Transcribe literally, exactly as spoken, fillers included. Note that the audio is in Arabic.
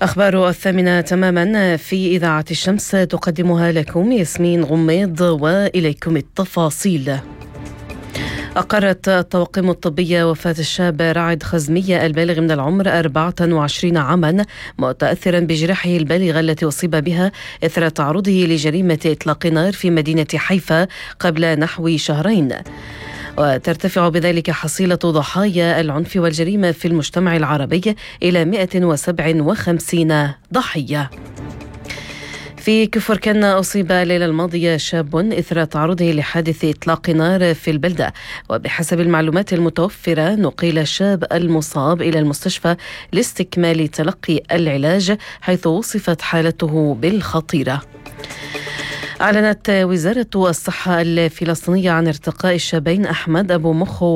أخبار الثامنة تماما في إذاعة الشمس تقدمها لكم ياسمين غميض، وإليكم التفاصيل. أقرت الطواقم الطبية وفاة الشاب راعد خزمية البالغ من العمر أربعة وعشرين عاما، متأثرا بجراحه البالغة التي أصيب بها إثر تعرضه لجريمة إطلاق نار في مدينة حيفا قبل نحو شهرين، وترتفع بذلك حصيلة ضحايا العنف والجريمة في المجتمع العربي إلى مئة وسبعة وخمسين ضحية. في كفر كان أصيب الليلة الماضية شاب إثر تعرضه لحادث إطلاق نار في البلدة، وبحسب المعلومات المتوفرة نقل الشاب المصاب إلى المستشفى لاستكمال تلقي العلاج، حيث وصفت حالته بالخطيرة. أعلنت وزارة الصحة الفلسطينية عن ارتقاء الشابين أحمد أبو مخ